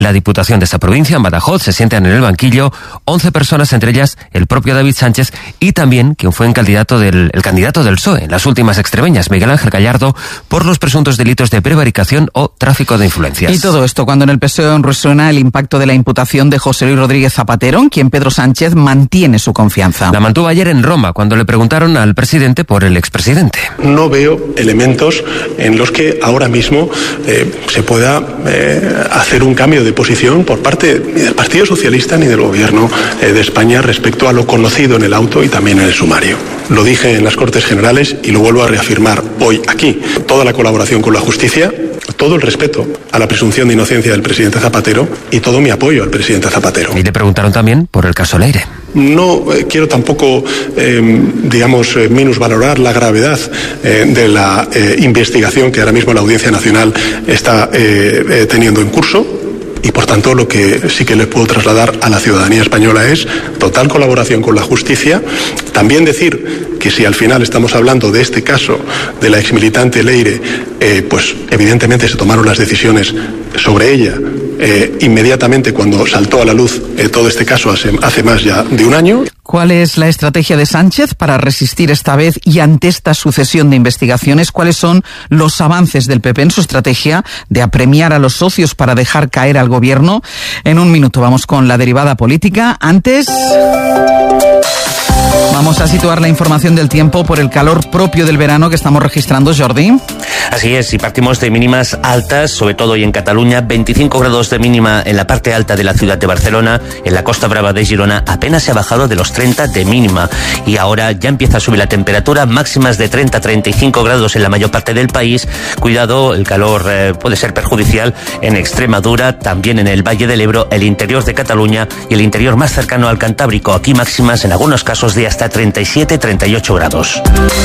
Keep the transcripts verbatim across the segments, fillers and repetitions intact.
la Diputación de esta provincia, en Badajoz, se sientan en el banquillo once personas, entre ellas el propio David Sánchez y también quien fue el candidato del, el candidato del P S O E en las últimas extremeñas, Miguel Ángel Gallardo, por los presuntos delitos de prevaricación o tráfico de influencias. Y todo esto cuando en el P S O E resuena el impacto de la imputación de José Luis Rodríguez Zapatero, en quien Pedro Sánchez mantiene su confianza. La mantuvo ayer en Roma, cuando le preguntaron al presidente por el expresidente. No veo elementos en los que ahora mismo eh, se pueda eh, hacer un cambio de posición por parte ni del Partido Socialista ni del Gobierno eh, de España respecto a lo conocido en el auto y también en el sumario. Lo dije en las Cortes Generales y lo vuelvo a reafirmar hoy aquí. Toda la colaboración con la justicia, todo el respeto a la presunción de inocencia del presidente Zapatero y todo mi apoyo al presidente Zapatero. Y le preguntaron también por el caso Leire. No eh, quiero tampoco, eh, digamos, eh, minusvalorar la gravedad eh, de la eh, investigación que ahora mismo la Audiencia Nacional está eh, eh, teniendo en curso. Y por tanto lo que sí que les puedo trasladar a la ciudadanía española es total colaboración con la justicia. También decir que si al final estamos hablando de este caso de la exmilitante Leire, eh, pues evidentemente se tomaron las decisiones sobre ella eh, inmediatamente cuando saltó a la luz eh, todo este caso hace, hace más ya de un año. ¿Cuál es la estrategia de Sánchez para resistir esta vez y ante esta sucesión de investigaciones? ¿Cuáles son los avances del P P en su estrategia de apremiar a los socios para dejar caer al gobierno? En un minuto vamos con la derivada política. Antes, vamos a situar la información del tiempo por el calor propio del verano que estamos registrando, Jordi. Así es, y partimos de mínimas altas, sobre todo hoy en Cataluña, veinticinco grados de mínima en la parte alta de la ciudad de Barcelona, en la Costa Brava de Girona apenas se ha bajado de los treinta de mínima, y ahora ya empieza a subir la temperatura, máximas de treinta a treinta y cinco grados en la mayor parte del país. Cuidado, el calor eh, puede ser perjudicial en Extremadura, también en el Valle del Ebro, el interior de Cataluña y el interior más cercano al Cantábrico, aquí máximas en algunos casos de hasta treinta y siete a treinta y ocho grados.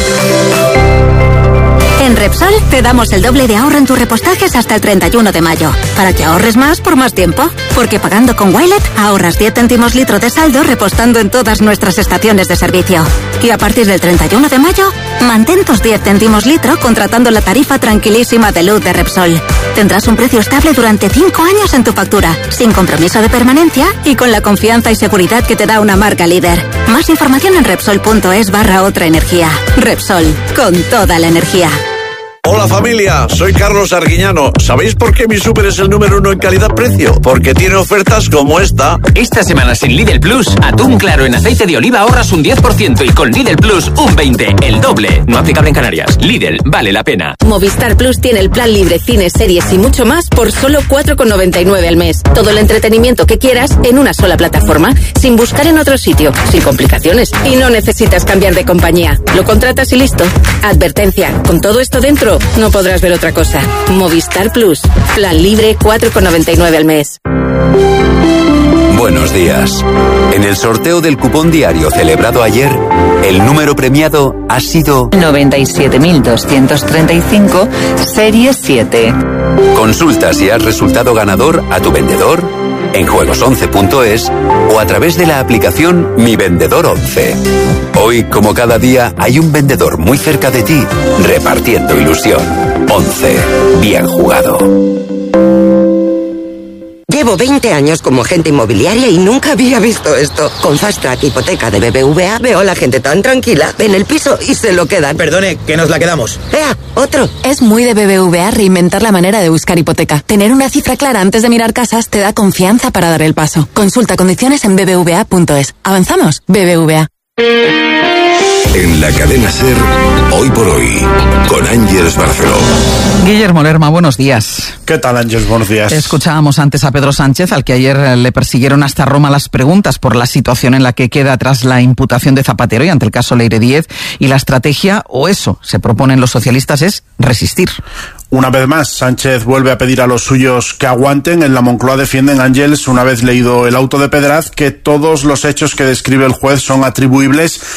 En Repsol te damos el doble de ahorro en tus repostajes hasta el treinta y uno de mayo, para que ahorres más por más tiempo. Porque pagando con Wilet ahorras diez céntimos litro de saldo repostando en todas nuestras estaciones de servicio. Y a partir del treinta y uno de mayo, mantén tus diez céntimos litro contratando la tarifa tranquilísima de luz de Repsol. Tendrás un precio estable durante cinco años en tu factura, sin compromiso de permanencia y con la confianza y seguridad que te da una marca líder. Más información en Repsol.es barra otra energía. Repsol, con toda la energía. Hola familia, soy Carlos Arguiñano. ¿Sabéis por qué mi súper es el número uno en calidad-precio? Porque tiene ofertas como esta. Esta semana sin Lidl Plus, atún claro en aceite de oliva ahorras un diez por ciento y con Lidl Plus un veinte por ciento, el doble. No aplicable en Canarias. Lidl, vale la pena. Movistar Plus tiene el plan libre, cines, series y mucho más por solo cuatro con noventa y nueve al mes. Todo el entretenimiento que quieras en una sola plataforma, sin buscar en otro sitio, sin complicaciones. Y no necesitas cambiar de compañía. Lo contratas y listo. Advertencia, con todo esto dentro, no podrás ver otra cosa. Movistar Plus. Plan libre cuatro con noventa y nueve al mes. Buenos días. En el sorteo del cupón diario celebrado ayer, el número premiado ha sido noventa y siete mil doscientos treinta y cinco, serie siete. Consulta si has resultado ganador a tu vendedor, en juegos once punto es o a través de la aplicación Mi Vendedor once. Hoy, como cada día, hay un vendedor muy cerca de ti, repartiendo ilusión. once. Bien jugado. Llevo veinte años como agente inmobiliaria y nunca había visto esto. Con Fast Track Hipoteca de B B V A veo a la gente tan tranquila, ven el piso y se lo quedan. Perdone, que nos la quedamos. ¡Ea! ¡Otro! Es muy de B B V A reinventar la manera de buscar hipoteca. Tener una cifra clara antes de mirar casas te da confianza para dar el paso. Consulta condiciones en b b v a punto es. ¿Avanzamos? B B V A. En la cadena SER, hoy por hoy, con Ángeles Barceló. Guillermo Lerma, buenos días. ¿Qué tal, Ángeles? Buenos días. Escuchábamos antes a Pedro Sánchez, al que ayer le persiguieron hasta Roma las preguntas por la situación en la que queda tras la imputación de Zapatero y ante el caso Leire Díez, y la estrategia, o eso se proponen los socialistas, es resistir. Una vez más, Sánchez vuelve a pedir a los suyos que aguanten. En la Moncloa defienden, Ángeles, una vez leído el auto de Pedraz, que todos los hechos que describe el juez son atribuibles a su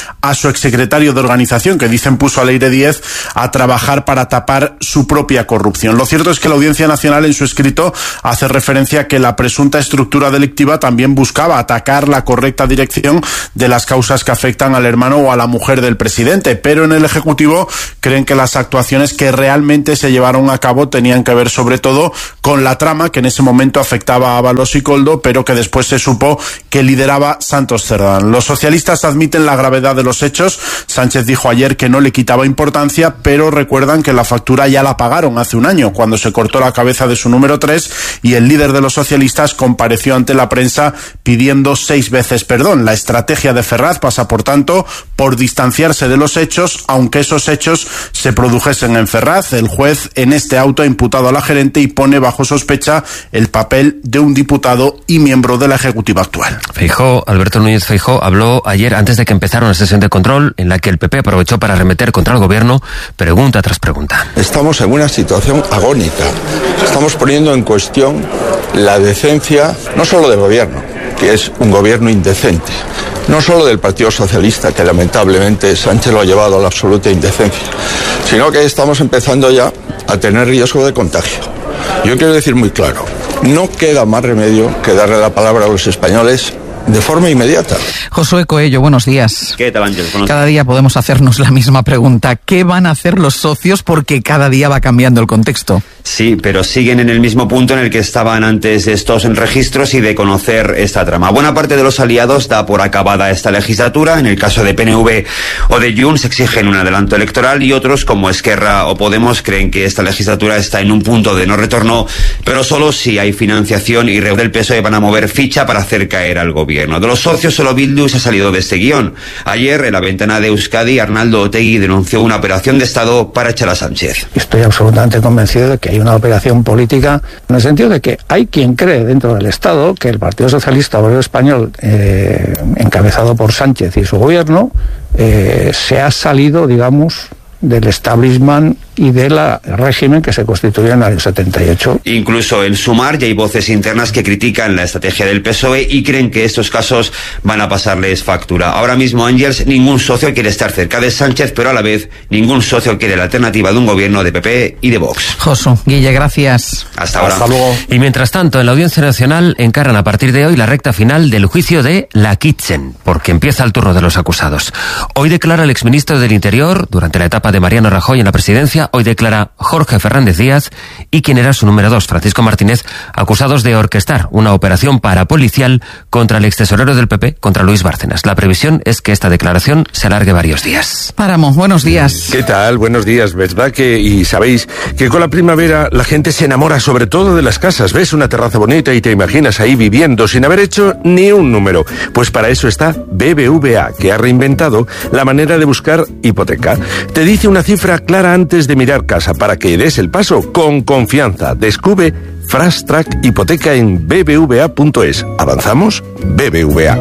su exsecretario de organización, que dicen puso a Leire Díez a trabajar para tapar su propia corrupción. Lo cierto es que la Audiencia Nacional en su escrito hace referencia a que la presunta estructura delictiva también buscaba atacar la correcta dirección de las causas que afectan al hermano o a la mujer del presidente, pero en el Ejecutivo creen que las actuaciones que realmente se llevaron a cabo tenían que ver sobre todo con la trama que en ese momento afectaba a Ábalos y Koldo, pero que después se supo que lideraba Santos Cerdán. Los socialistas admiten la gravedad de los hechos. Sánchez dijo ayer que no le quitaba importancia, pero recuerdan que la factura ya la pagaron hace un año, cuando se cortó la cabeza de su número tres, y el líder de los socialistas compareció ante la prensa pidiendo seis veces perdón. La estrategia de Ferraz pasa, por tanto, por distanciarse de los hechos, aunque esos hechos se produjesen en Ferraz. El juez en este auto ha imputado a la gerente y pone bajo sospecha el papel de un diputado y miembro de la ejecutiva actual. Feijóo, Alberto Núñez Feijóo, habló ayer antes de que empezara una sesión de control en la que el P P aprovechó para arremeter contra el gobierno, pregunta tras pregunta. Estamos en una situación agónica. Estamos poniendo en cuestión la decencia no solo del gobierno, que es un gobierno indecente, no solo del Partido Socialista, que lamentablemente Sánchez lo ha llevado a la absoluta indecencia, sino que estamos empezando ya a tener riesgo de contagio. Yo quiero decir muy claro, no queda más remedio que darle la palabra a los españoles de forma inmediata. Josué Coello, buenos días. ¿Qué tal, Ángel? Cada día podemos hacernos la misma pregunta. ¿Qué van a hacer los socios? Porque cada día va cambiando el contexto. Sí, pero siguen en el mismo punto en el que estaban antes de estos registros y de conocer esta trama. Buena parte de los aliados da por acabada esta legislatura. En el caso de P N V o de Junts exigen un adelanto electoral, y otros, como Esquerra o Podemos, creen que esta legislatura está en un punto de no retorno, pero solo si hay financiación, y del P S O E van a mover ficha para hacer caer al gobierno. De los socios, solo Bildu se ha salido de este guión. Ayer, en la ventana de Euskadi, Arnaldo Otegi denunció una operación de Estado para echar a Sánchez. Estoy absolutamente convencido de que hay una operación política, en el sentido de que hay quien cree dentro del Estado que el Partido Socialista Obrero Español, eh, encabezado por Sánchez y su gobierno, eh, se ha salido, digamos, del establishment y del régimen que se constituyó en el año setenta y ocho. Incluso en Sumar ya hay voces internas que critican la estrategia del P S O E y creen que estos casos van a pasarles factura. Ahora mismo, Ángels, ningún socio quiere estar cerca de Sánchez, pero a la vez ningún socio quiere la alternativa de un gobierno de P P y de Vox. Josu, Guille, gracias. Hasta ahora. Hasta luego. Y mientras tanto, en la Audiencia Nacional encaran a partir de hoy la recta final del juicio de La Kitchen, porque empieza el turno de los acusados. Hoy declara el exministro del Interior, durante la etapa de Mariano Rajoy en la presidencia. Hoy declara Jorge Fernández Díaz y quien era su número dos, Francisco Martínez, acusados de orquestar una operación parapolicial contra el extesorero del P P, contra Luis Bárcenas. La previsión es que esta declaración se alargue varios días. Páramo, buenos días. ¿Qué tal? Buenos días. ¿Verdad que, y sabéis, que con la primavera la gente se enamora sobre todo de las casas? Ves una terraza bonita y te imaginas ahí viviendo sin haber hecho ni un número. Pues para eso está B B V A, que ha reinventado la manera de buscar hipoteca. Te dice una cifra clara antes de mirar casa para que des el paso con confianza. Descubre Fast Track Hipoteca en b b v a punto es. ¿Avanzamos? B B V A.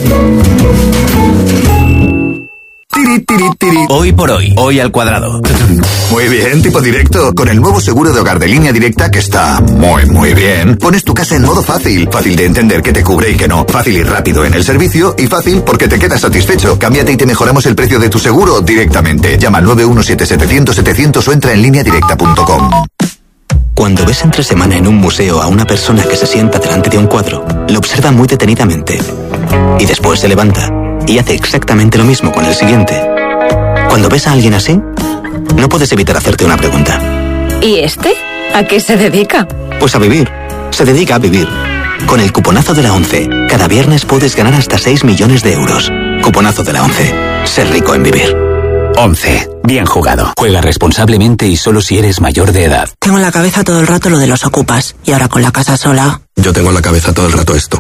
Hoy por hoy, hoy al cuadrado. Muy bien, tipo directo. Con el nuevo seguro de hogar de Línea Directa, que está muy, muy bien, pones tu casa en modo fácil. Fácil de entender qué te cubre y qué no. Fácil y rápido en el servicio, y fácil porque te quedas satisfecho. Cámbiate y te mejoramos el precio de tu seguro directamente. Llama al nueve uno siete setecientos setecientos o entra en línea directa punto com. Cuando ves entre semana en un museo a una persona que se sienta delante de un cuadro, lo observa muy detenidamente y después se levanta y hace exactamente lo mismo con el siguiente. Cuando ves a alguien así, no puedes evitar hacerte una pregunta. ¿Y este? ¿A qué se dedica? Pues a vivir. Se dedica a vivir. Con el cuponazo de la ONCE, cada viernes puedes ganar hasta seis millones de euros. Cuponazo de la ONCE. Ser rico en vivir. ONCE. Bien jugado. Juega responsablemente y solo si eres mayor de edad. Tengo en la cabeza todo el rato lo de los ocupas. Y ahora con la casa sola... Yo tengo en la cabeza todo el rato esto.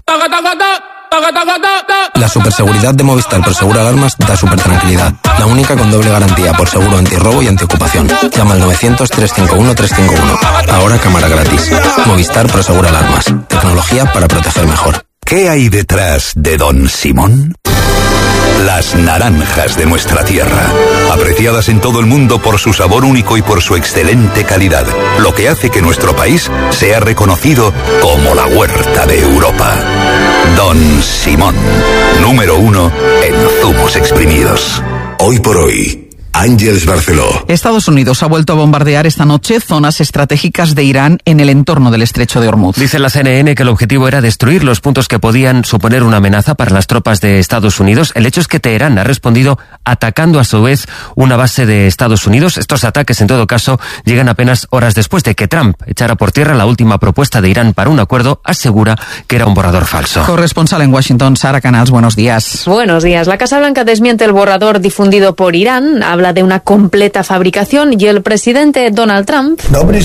La superseguridad de Movistar Prosegura Alarmas da super tranquilidad. La única con doble garantía por seguro antirrobo y antiocupación. Llama al novecientos, trescientos cincuenta y uno, trescientos cincuenta y uno. Ahora cámara gratis. Movistar Prosegura Alarmas. Tecnología para proteger mejor. ¿Qué hay detrás de Don Simón? Las naranjas de nuestra tierra, apreciadas en todo el mundo por su sabor único y por su excelente calidad, lo que hace que nuestro país sea reconocido como la huerta de Europa. Don Simón, número uno en zumos exprimidos. Hoy por hoy. Ángeles Barceló. Estados Unidos ha vuelto a bombardear esta noche zonas estratégicas de Irán en el entorno del estrecho de Hormuz. Dice la C N N que el objetivo era destruir los puntos que podían suponer una amenaza para las tropas de Estados Unidos. El hecho es que Teherán ha respondido atacando a su vez una base de Estados Unidos. Estos ataques, en todo caso, llegan apenas horas después de que Trump echara por tierra la última propuesta de Irán para un acuerdo. Asegura que era un borrador falso. Corresponsal en Washington, Sara Canals, buenos días. Buenos días. La Casa Blanca desmiente el borrador difundido por Irán. Habla de una completa fabricación y el presidente Donald Trump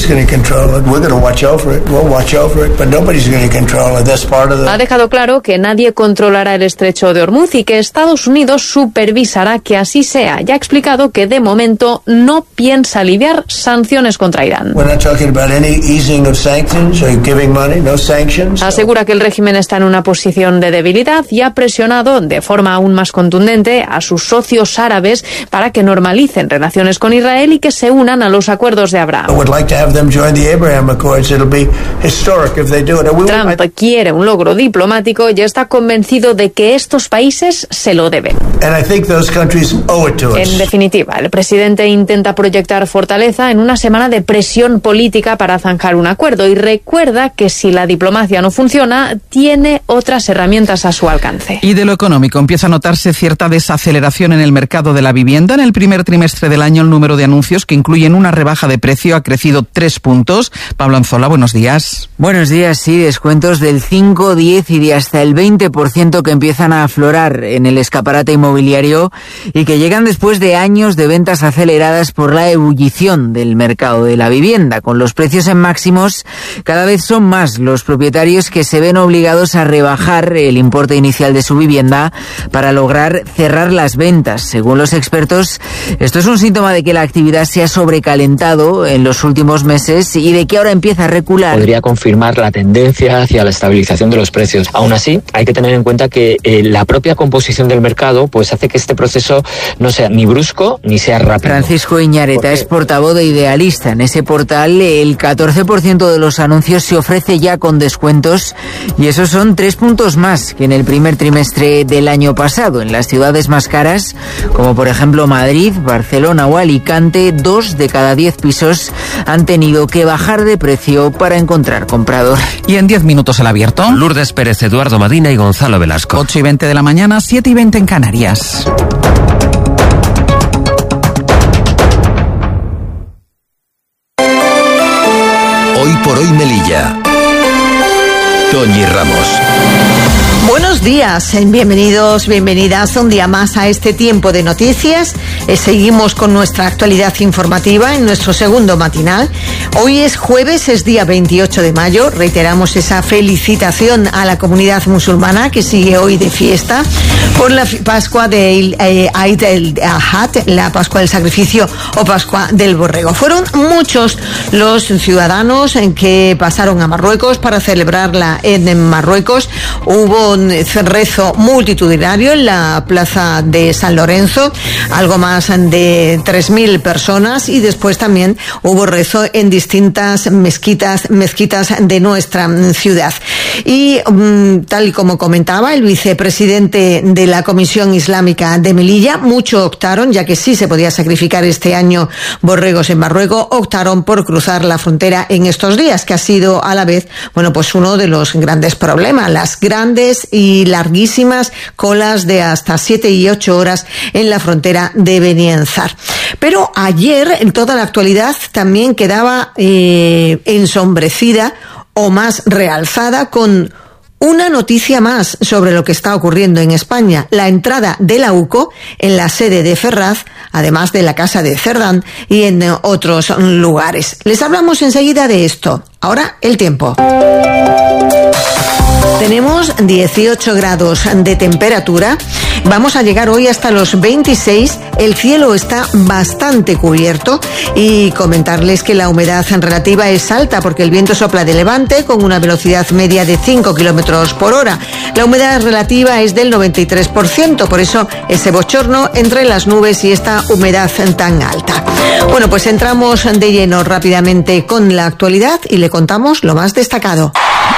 ha dejado claro que nadie controlará el estrecho de Hormuz y que Estados Unidos supervisará que así sea. Ya ha explicado que de momento no piensa aliviar sanciones contra Irán. Asegura que el régimen está en una posición de debilidad y ha presionado de forma aún más contundente a sus socios árabes para que normalicen relaciones con Israel y que se unan a los acuerdos de Abraham. Trump quiere un logro diplomático y está convencido de que estos países se lo deben. En definitiva, el presidente intenta proyectar fortaleza en una semana de presión política para zanjar un acuerdo y recuerda que si la diplomacia no funciona, tiene otras herramientas a su alcance. Y de lo económico, empieza a notarse cierta desaceleración en el mercado de la vivienda. En el primer trimestre del año, el número de anuncios que incluyen una rebaja de precio ha crecido tres puntos. Pablo Anzola, buenos días. Buenos días, sí, descuentos del cinco, diez y de hasta el veinte por ciento que empiezan a aflorar en el escaparate inmobiliario y que llegan después de años de ventas aceleradas por la ebullición del mercado de la vivienda. Con los precios en máximos, cada vez son más los propietarios que se ven obligados a rebajar el importe inicial de su vivienda para lograr cerrar las ventas. Según los expertos, esto es un síntoma de que la actividad se ha sobrecalentado en los últimos meses y de que ahora empieza a recular. Podría confirmar la tendencia hacia la estabilización de los precios. Aún así, hay que tener en cuenta que eh, la propia composición del mercado pues hace que este proceso no sea ni brusco ni sea rápido. Francisco Iñareta Porque... es portavoz de Idealista. En ese portal, el catorce por ciento de los anuncios se ofrece ya con descuentos y esos son tres puntos más que en el primer trimestre del año pasado. En las ciudades más caras, como por ejemplo Madrid, Barcelona o Alicante, dos de cada diez pisos han tenido que bajar de precio para encontrar comprador. Y en diez minutos el abierto. Lourdes Pérez, Eduardo Madina y Gonzalo Velasco. ocho y veinte de la mañana, siete y veinte en Canarias. Hoy por hoy Melilla. Toñi Ramos. Buenos días, bienvenidos, bienvenidas un día más a este tiempo de noticias. Eh, seguimos con nuestra actualidad informativa en nuestro segundo matinal. Hoy es jueves, es día veintiocho de mayo. Reiteramos esa felicitación a la comunidad musulmana que sigue hoy de fiesta por la Pascua del eh, Eid el-Adha, la Pascua del Sacrificio o Pascua del Borrego. Fueron muchos los ciudadanos que pasaron a Marruecos para celebrarla en Marruecos. Hubo un rezo multitudinario en la plaza de San Lorenzo, algo más de tres mil personas, y después también hubo rezo en distintas mezquitas, mezquitas de nuestra ciudad. Y um, tal y como comentaba el vicepresidente de la Comisión Islámica de Melilla, mucho optaron, ya que sí se podía sacrificar este año borregos en Marruecos, optaron por cruzar la frontera en estos días, que ha sido a la vez, bueno, pues uno de los grandes problemas, las grandes y larguísimas colas de hasta siete y ocho horas en la frontera de Benienzar. Pero ayer, en toda la actualidad, también quedaba eh, ensombrecida o más realzada con una noticia más sobre lo que está ocurriendo en España: la entrada de la U C O en la sede de Ferraz, además de la Casa de Cerdán y en otros lugares. Les hablamos enseguida de esto. Ahora el tiempo. Tenemos dieciocho grados de temperatura. Vamos a llegar hoy hasta los veintiséis. El cielo está bastante cubierto y comentarles que la humedad relativa es alta porque el viento sopla de levante con una velocidad media de cinco kilómetros por hora. La humedad relativa es del noventa y tres por ciento, por eso ese bochorno entre las nubes y esta humedad tan alta. Bueno, pues entramos de lleno rápidamente con la actualidad y le contamos lo más destacado.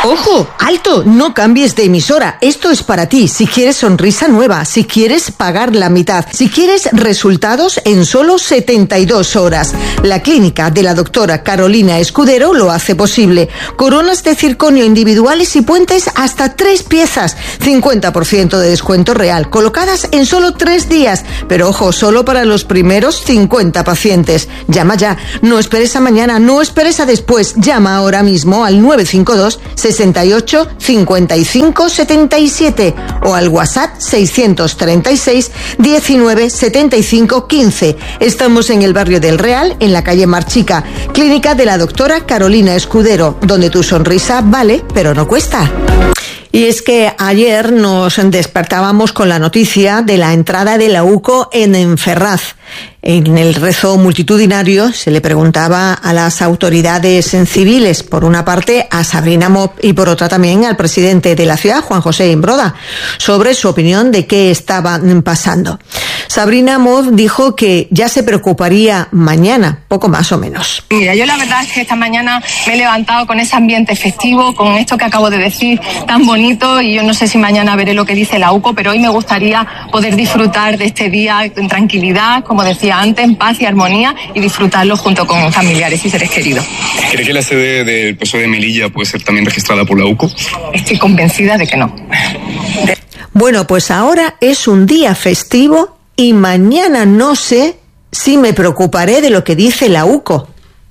¡Ojo! ¡Alto! No cambies de emisora. Esto es para ti. Si quieres sonrisa nueva, si quieres pagar la mitad, si quieres resultados en solo setenta y dos horas. La clínica de la doctora Carolina Escudero lo hace posible. Coronas de circonio individuales y puentes hasta tres piezas. cincuenta por ciento de descuento real, colocadas en solo tres días. Pero ojo, solo para los primeros cincuenta pacientes. Llama ya. No esperes a mañana, no esperes a después. Llama ahora mismo al nueve cinco dos, sesenta y ocho, cincuenta y cinco, setenta y siete o al WhatsApp seiscientos treinta y seis, diecinueve, setenta y cinco, quince. Estamos en el barrio del Real, en la calle Marchica. Clínica de la doctora Carolina Escudero, donde tu sonrisa vale, pero no cuesta. Y es que ayer nos despertábamos con la noticia de la entrada de la U C O en Enferraz. En el rezo multitudinario se le preguntaba a las autoridades civiles, por una parte a Sabrina Mopp y por otra también al presidente de la ciudad, Juan José Imbroda, sobre su opinión de qué estaba pasando. Sabrina Mopp dijo que ya se preocuparía mañana, poco más o menos. Mira, yo la verdad es que esta mañana me he levantado con ese ambiente festivo, con esto que acabo de decir, tan bonito, y yo no sé si mañana veré lo que dice la U C O, pero hoy me gustaría poder disfrutar de este día en tranquilidad, como decía antes, en paz y armonía, y disfrutarlo junto con familiares y seres queridos. ¿Cree que la sede del P S O E de Melilla puede ser también registrada por la U C O? Estoy convencida de que no. Bueno, pues ahora es un día festivo y mañana no sé si me preocuparé de lo que dice la U C O.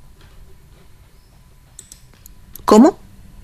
¿Cómo?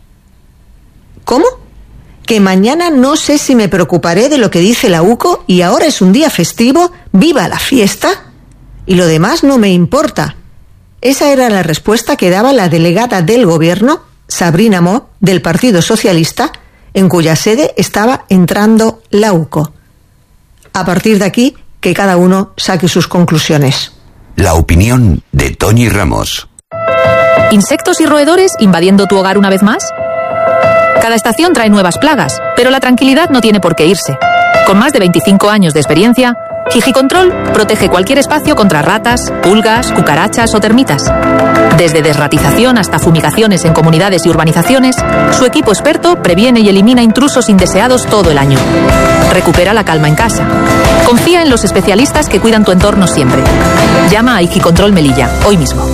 ¿Cómo? Que mañana no sé si me preocuparé de lo que dice la U C O y ahora es un día festivo, viva la fiesta, y lo demás no me importa. Esa era la respuesta que daba la delegada del gobierno, Sabrina Mopp, del Partido Socialista, en cuya sede estaba entrando la U C O. A partir de aquí, que cada uno saque sus conclusiones. La opinión de Toñi Ramos. ¿Insectos y roedores invadiendo tu hogar una vez más? Cada estación trae nuevas plagas, pero la tranquilidad no tiene por qué irse. Con más de veinticinco años de experiencia, Higicontrol protege cualquier espacio contra ratas, pulgas, cucarachas o termitas. Desde desratización hasta fumigaciones en comunidades y urbanizaciones, su equipo experto previene y elimina intrusos indeseados todo el año. Recupera la calma en casa. Confía en los especialistas que cuidan tu entorno siempre. Llama a Higicontrol Melilla, hoy mismo.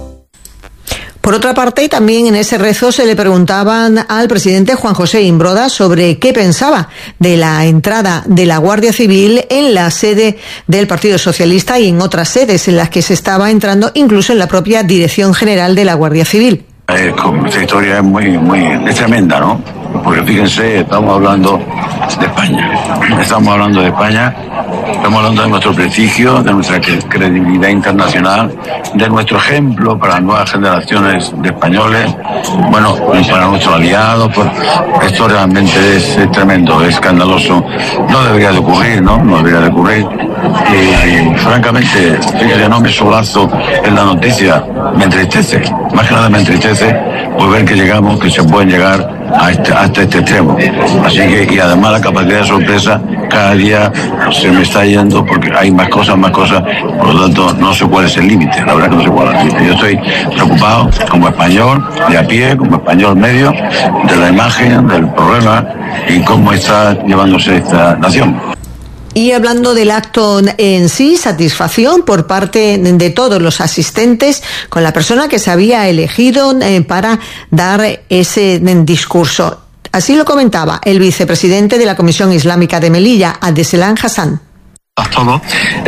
Por otra parte, también en ese rezo se le preguntaban al presidente Juan José Imbroda sobre qué pensaba de la entrada de la Guardia Civil en la sede del Partido Socialista y en otras sedes en las que se estaba entrando, incluso en la propia Dirección General de la Guardia Civil. Eh, esta historia es muy, muy, es tremenda, ¿no? Porque fíjense, estamos hablando de España, estamos hablando de España, estamos hablando de nuestro prestigio, de nuestra credibilidad internacional, de nuestro ejemplo para las nuevas generaciones de españoles, bueno, y para nuestros aliados. Pues, esto realmente es, es tremendo, es escandaloso, no debería de ocurrir, ¿no? No debería de ocurrir. Y, y francamente, fíjate, no me solazo en la noticia, me entristece, más que nada me entristece pues ver que llegamos, que se pueden llegar a este, hasta este extremo. Así que, y además la capacidad de sorpresa cada día se me está yendo porque hay más cosas, más cosas, por lo tanto no sé cuál es el límite, la verdad que no sé cuál es el límite. Yo estoy preocupado como español de a pie, como español medio, de la imagen, del problema y cómo está llevándose esta nación. Y hablando del acto en sí, satisfacción por parte de todos los asistentes con la persona que se había elegido eh, para dar ese discurso. Así lo comentaba el vicepresidente de la Comisión Islámica de Melilla, Abdeselam Hassan. Todo,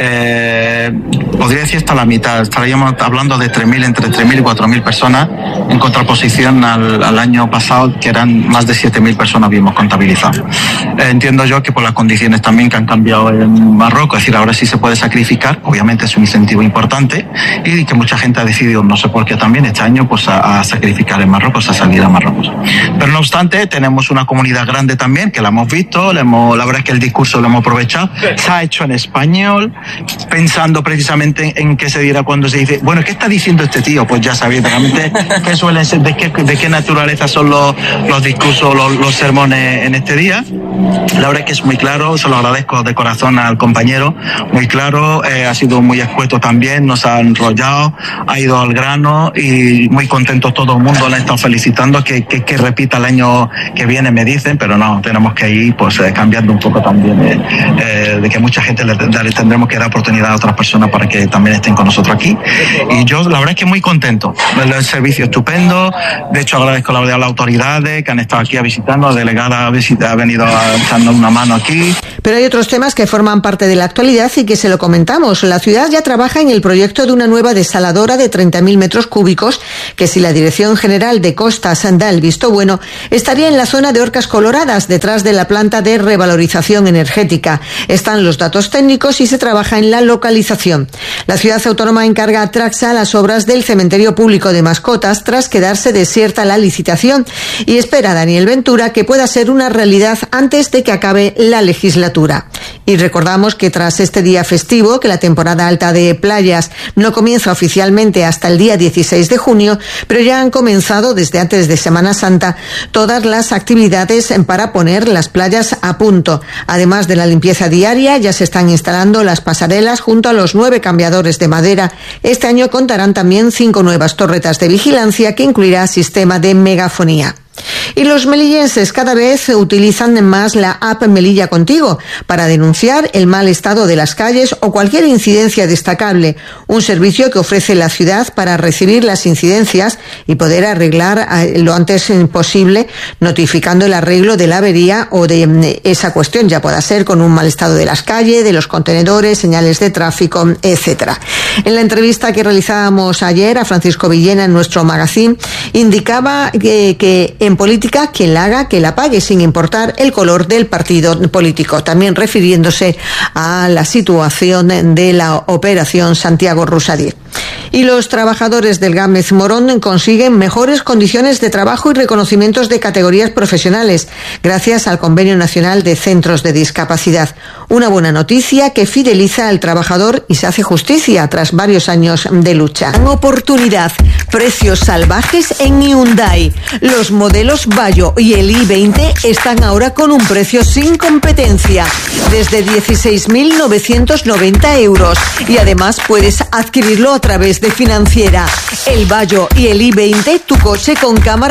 eh, podría decir hasta la mitad, estaríamos hablando de tres mil, entre tres mil y cuatro mil personas, en contraposición al, al año pasado, que eran más de siete mil personas habíamos contabilizado. Eh, entiendo yo que por las condiciones también que han cambiado en Marruecos, es decir, ahora sí se puede sacrificar, obviamente es un incentivo importante, y que mucha gente ha decidido, no sé por qué también, este año pues a, a sacrificar en Marruecos, a salir a Marruecos. Pero no obstante, tenemos una comunidad grande también, que la hemos visto, le hemos, la verdad es que el discurso lo hemos aprovechado, se ha hecho en español, pensando precisamente en qué se diera cuando se dice, bueno, ¿qué está diciendo este tío? Pues ya sabéis realmente qué suelen ser, de qué, de qué naturaleza son los, los discursos, los, los sermones en este día. La verdad es que es muy claro, se lo agradezco de corazón al compañero, muy claro, eh, ha sido muy escueto también, nos ha enrollado, ha ido al grano y muy contento todo el mundo, le ha estado felicitando, que, que, que repita el año que viene, me dicen, pero no, tenemos que ir pues eh, cambiando un poco también, eh, eh, de que mucha gente le, le tendremos que dar oportunidad a otras personas para que también estén con nosotros aquí. Y yo la verdad es que muy contento, el, el servicio estupendo, de hecho agradezco la verdad a las autoridades que han estado aquí a visitarnos, la delegada ha, visita, ha venido a echando una mano aquí. Pero hay otros temas que forman parte de la actualidad y que se lo comentamos. La ciudad ya trabaja en el proyecto de una nueva desaladora de treinta mil metros cúbicos que, si la Dirección General de Costas da el visto bueno, estaría en la zona de Orcas Coloradas, detrás de la planta de revalorización energética. Están los datos técnicos y se trabaja en la localización. La ciudad autónoma encarga a Traxa las obras del cementerio público de mascotas tras quedarse desierta la licitación y espera a Daniel Ventura que pueda ser una realidad antes de que acabe la legislatura. Y recordamos que tras este día festivo, que la temporada alta de playas no comienza oficialmente hasta el día dieciséis de junio, pero ya han comenzado desde antes de Semana Santa todas las actividades para poner las playas a punto. Además de la limpieza diaria, ya se están instalando las pasarelas junto a los nueve cambiadores de madera. Este año contarán también cinco nuevas torretas de vigilancia que incluirá sistema de megafonía. Y los melillenses cada vez utilizan más la app Melilla Contigo para denunciar el mal estado de las calles o cualquier incidencia destacable, un servicio que ofrece la ciudad para recibir las incidencias y poder arreglar lo antes posible, notificando el arreglo de la avería o de esa cuestión, ya pueda ser con un mal estado de las calles, de los contenedores, señales de tráfico, etcétera. En la entrevista que realizábamos ayer a Francisco Villena en nuestro magazine, indicaba que, que en política quien la haga, que la pague, sin importar el color del partido político. También refiriéndose a la situación de la operación Santiago Rosario. Y los trabajadores del Gámez Morón consiguen mejores condiciones de trabajo y reconocimientos de categorías profesionales gracias al Convenio Nacional de Centros de Discapacidad. Una buena noticia que fideliza al trabajador y se hace justicia tras varios años de lucha. Oportunidad, precios salvajes en Hyundai. Los modelos Bayo y el i veinte están ahora con un precio sin competencia, desde dieciséis mil novecientos noventa euros. Y además puedes adquirirlo a través de Financiera. El Bayo y el i veinte, tu coche con cámara